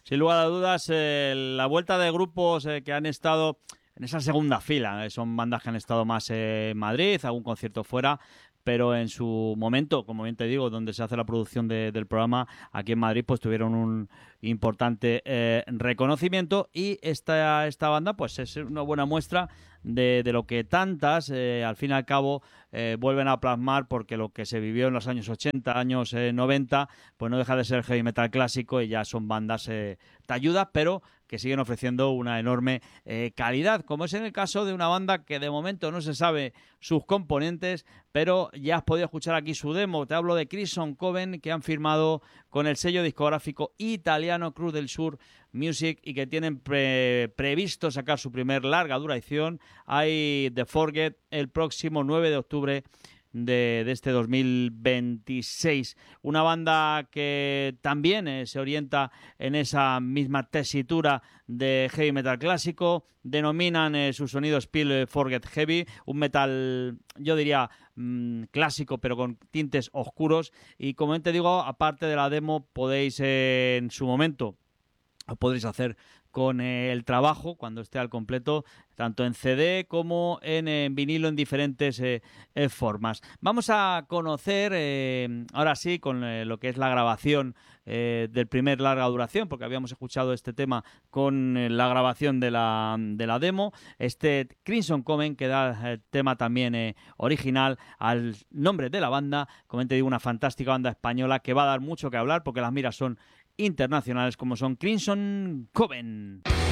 sin lugar a dudas, la vuelta de grupos que han estado en esa segunda fila. Son bandas que han estado más en Madrid, algún concierto fuera, pero en su momento, como bien te digo, donde se hace la producción del programa, aquí en Madrid, pues tuvieron un importante reconocimiento, y esta banda pues es una buena muestra de lo que tantas, al fin y al cabo, vuelven a plasmar, porque lo que se vivió en los años 80, años 90, pues no deja de ser heavy metal clásico, y ya son bandas de ayuda, pero que siguen ofreciendo una enorme calidad, como es en el caso de una banda que de momento no se sabe sus componentes, pero ya has podido escuchar aquí su demo. Te hablo de Crimson Coven, que han firmado con el sello discográfico italiano Cruz del Sur Music, y que tienen previsto sacar su primer larga duración, I The Forget, el próximo 9 de octubre de este 2026. Una banda que también se orienta en esa misma tesitura de heavy metal clásico. Denominan su sonido Spill Forget Heavy, un metal, yo diría, clásico, pero con tintes oscuros. Y como te digo, aparte de la demo, podéis en su momento, podréis hacer con el trabajo cuando esté al completo, tanto en CD como en vinilo, en diferentes formas. Vamos a conocer ahora sí con lo que es la grabación del primer larga duración, porque habíamos escuchado este tema con la grabación de la demo. Este Crimson Coven, que da el tema también original al nombre de la banda. Como te digo, una fantástica banda española que va a dar mucho que hablar, porque las miras son internacionales, como son Crimson Coven.